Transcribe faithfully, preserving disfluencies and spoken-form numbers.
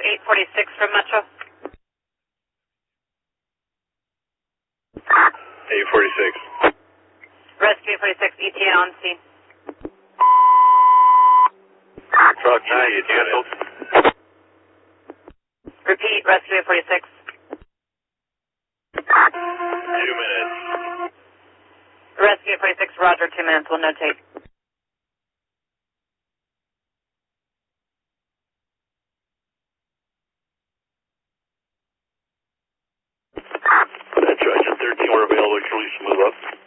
eight forty-six from Metro. eight forty-six. Rescue eight forty-six, E T A on scene. Truck nine, you canceled. Repeat, Rescue eight forty-six. Two minutes. Rescue eight forty-six, roger, two minutes, we'll notate. That's right, thirteen, we're available, you can release move up.